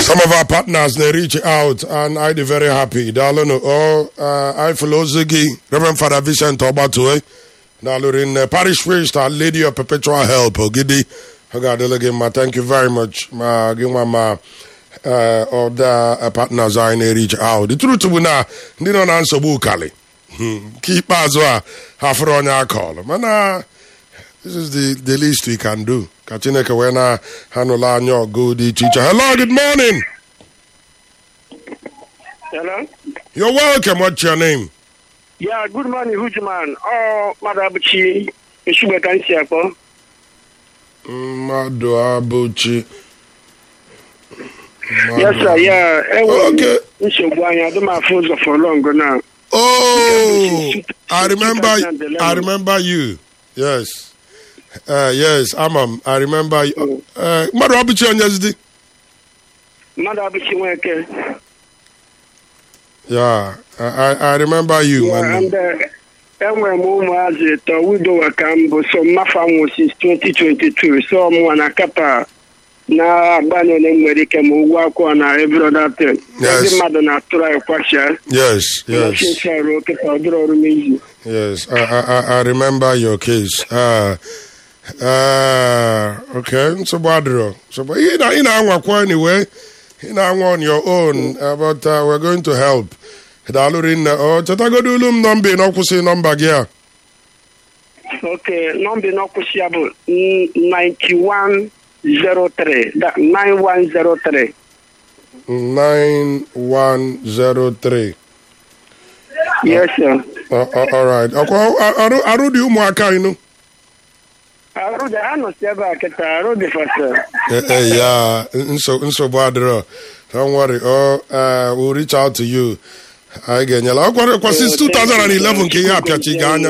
Some of our partners, they reach out and I'd be very happy. Dalano, I philosophy, Reverend Father Vincent Obatue, Dalurin Parish Priest, Our Lady of Perpetual Help, Ogidi, Ogadelegima, thank you very much. Ma Gimama, other partners are in a reach out. The truth is now, they don't answer Bukali. Keep as well, half on your call. Man, this is the least we can do. Kachineke wena hanola nyo good teacher. Hello, good morning. Hello? You're welcome. What's your name? Yeah, good morning, Hujuman. Oh, Madabuchi, Ishuba Kansiapo. Madabuchi. Yes, sir, yeah. Okay. I don't have phones for long now. Oh, I remember you. Yes. Yes, Amam. I remember you. Madabuchi on yesterday. Madabuchi Weke. Yeah, I remember you. Yeah, and when Moma has it, we do a cambo, so my family since 2022. So I'm one a kappa. Now, Bannon and America, walk on every other thing. Yes. Every mother not try a question. Yes, yes. Yes, I remember your case. Okay, so Badro. So, but you know, anyway. On your own, but we're going to help. Dalurin, Chatagodulum number, no kusi number here. Okay, number no kusiable 9103. That 9103. 9103. Yes, sir. All right. Aru di umuaka inu. Aru the ano seba keta aru the first. Yeah, so Badro. Don't worry. We'll reach out to you. Again, since 2011, Kenya Piachigana.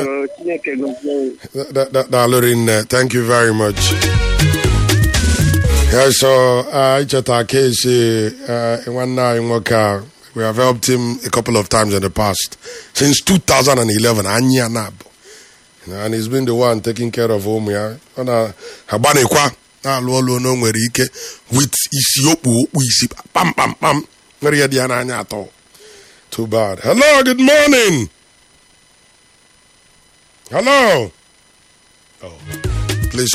Thank you very much. Yeah, so we have helped him a couple of times in the past. Since 2011, and he's been the one taking care of home. Yeah, with isi pam pam pam. Too bad. Hello, good morning. Hello. Oh.